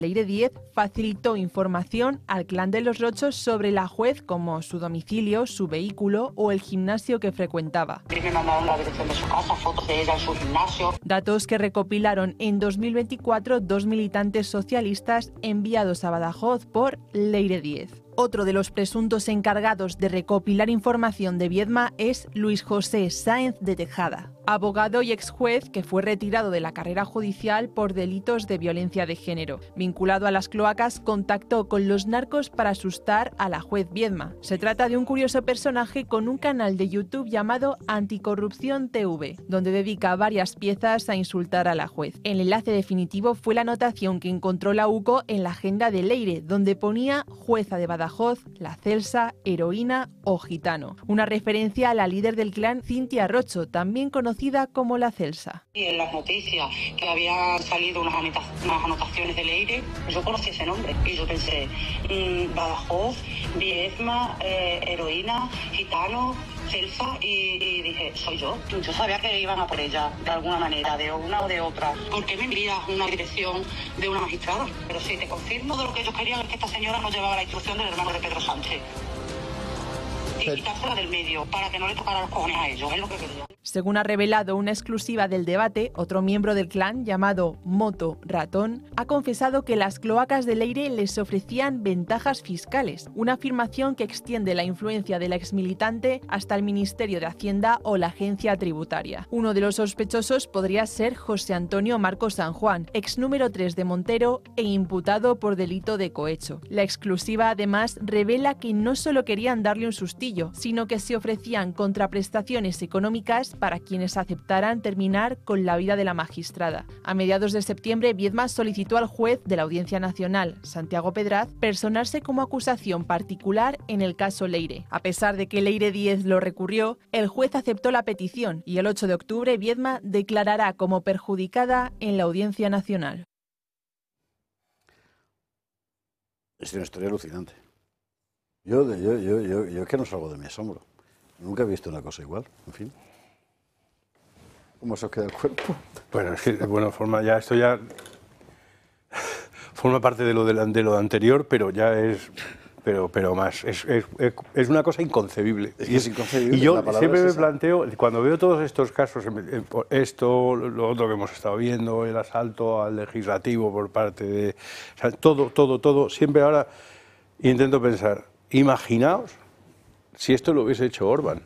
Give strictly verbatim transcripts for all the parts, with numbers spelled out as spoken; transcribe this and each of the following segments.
Leire Díez facilitó información al clan de los Rochos sobre la juez, como su domicilio, su vehículo o el gimnasio que frecuentaba. Me mandaron la dirección de su casa, fotos de ella en su gimnasio. Datos que recopilaron en dos mil veinticuatro dos militantes socialistas enviados a Badajoz por Leire Díez. Otro de los presuntos encargados de recopilar información de Viedma es Luis José Sáenz de Tejada, abogado y exjuez que fue retirado de la carrera judicial por delitos de violencia de género. Vinculado a las cloacas, contactó con los narcos para asustar a la juez Viedma. Se trata de un curioso personaje con un canal de YouTube llamado Anticorrupción T V, donde dedica varias piezas a insultar a la juez. El enlace definitivo fue la anotación que encontró la UCO en la agenda de Leire, donde ponía jueza de Badajoz, la Celsa, heroína o gitano. Una referencia a la líder del clan, Cintia Rocho, también conocida como la Celsa. Y en las noticias que habían salido unas, anota unas anotaciones de Leire, yo conocí ese nombre y yo pensé, mmm, Badajoz, Viedma, eh, heroína, gitano, Celsa, y, y dije, soy yo. Yo sabía que iban a por ella de alguna manera, de una o de otra. ¿Por qué me envías una dirección de una magistrada? Pero sí, te confirmo de lo que ellos querían es que esta señora no llevaba la instrucción del hermano de Pedro Sánchez. Y quitársela del medio para que no le tocara los cojones a ellos, es lo que quería. Según ha revelado una exclusiva del debate, otro miembro del clan, llamado Moto Ratón, ha confesado que las cloacas de Leire les ofrecían ventajas fiscales, una afirmación que extiende la influencia de la exmilitante hasta el Ministerio de Hacienda o la Agencia Tributaria. Uno de los sospechosos podría ser José Antonio Marcos San Juan, ex número tres de Montero e imputado por delito de cohecho. La exclusiva además revela que no solo querían darle un sustillo, sino que se ofrecían contraprestaciones económicas para quienes aceptaran terminar con la vida de la magistrada. A mediados de septiembre, Viedma solicitó al juez de la Audiencia Nacional, Santiago Pedraz, personarse como acusación particular en el caso Leire. A pesar de que Leire Díez lo recurrió, el juez aceptó la petición y el ocho de octubre Viedma declarará como perjudicada en la Audiencia Nacional. Es una historia alucinante. Yo, yo, yo, yo, yo es que no salgo de mi asombro. Nunca he visto una cosa igual, en fin. ¿Cómo se os queda el cuerpo? Bueno, es que de buena forma ya esto ya forma parte de lo, de, de lo anterior, pero ya es, pero, pero más, es, es, es una cosa inconcebible. Es que es inconcebible. Y yo siempre me planteo, cuando veo todos estos casos, esto, lo otro que hemos estado viendo, el asalto al legislativo por parte de... O sea, todo, todo, todo, siempre ahora intento pensar, imaginaos si esto lo hubiese hecho Orbán,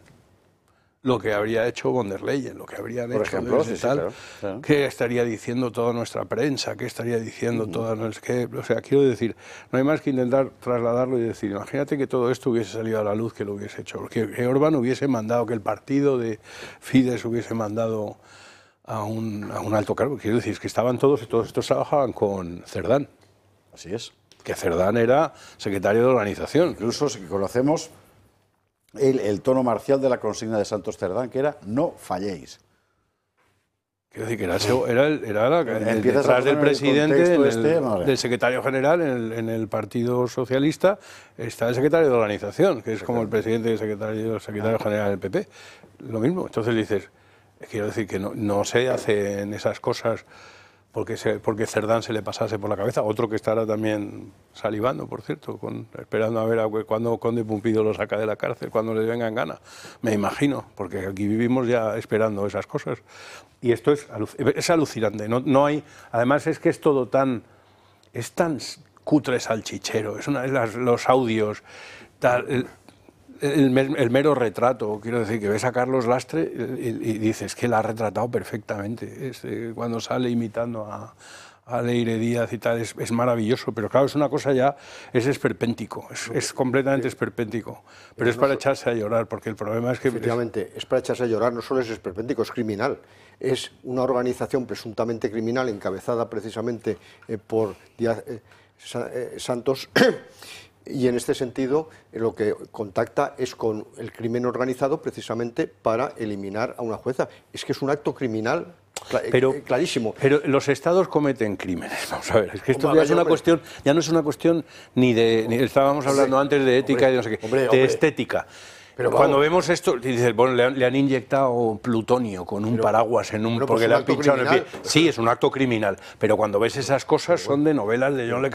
lo que habría hecho von der Leyen, lo que habrían por hecho ejemplo, sí, sí, tal, claro, claro. ¿Qué estaría diciendo toda nuestra prensa? ¿Qué estaría diciendo uh-huh. toda nuestra... O sea, quiero decir, no hay más que intentar trasladarlo y decir, imagínate que todo esto hubiese salido a la luz, que lo hubiese hecho, que, que Orbán hubiese mandado, que el partido de Fidesz hubiese mandado a un, a un alto cargo. Quiero decir, es que estaban todos, y todos estos trabajaban con Cerdán. Así es. Que Cerdán era secretario de organización. Incluso si conocemos el, el tono marcial de la consigna de Santos Cerdán, que era no falléis. Quiero decir que era, el, era, el, era la, el, detrás del presidente, en el, este, vale. del secretario general en el, en el Partido Socialista, está el secretario de organización, que es como el presidente y el secretario, el secretario general del P P. Lo mismo. Entonces dices, quiero decir que no, no se hacen esas cosas porque, se, porque Cerdán se le pasase por la cabeza. Otro que estará también salivando, por cierto, con, esperando a ver a cuándo Conde Pumpido lo saca de la cárcel, cuando le venga en gana. Me imagino, porque aquí vivimos ya esperando esas cosas. Y esto es, es alucinante. No, no hay, además es que es todo tan, es tan cutre salchichero. Es una, es las, los audios, tal, el, el, el mero retrato. Quiero decir que ves a Carlos Lastre y, y dices que la ha retratado perfectamente. Es, eh, cuando sale imitando a, a Leire Díaz y tal, es, es maravilloso. Pero claro, es una cosa ya, es esperpéntico, es, es completamente esperpéntico. Pero es para echarse a llorar, porque el problema es que... Efectivamente, es, es para echarse a llorar, no solo es esperpéntico, es criminal. Es una organización presuntamente criminal encabezada precisamente eh, por Díaz, eh, Sa, eh, Santos y en este sentido eh, lo que contacta es con el crimen organizado precisamente para eliminar a una jueza. Es que es un acto criminal cl pero, clarísimo. Pero los estados cometen crímenes, vamos a ver, es que esto ya es una cuestión, ya no es una cuestión ni de, ni, estábamos hablando hombre, antes de ética hombre, y de no sé qué, hombre, de hombre. estética. Pero cuando vamos. vemos esto, dices, bueno, le han, le han inyectado plutonio con un Pero, paraguas en un bueno, pues porque un le han acto pinchado en el pie. criminal. Sí, es un acto criminal, pero cuando ves esas cosas son de novelas de John le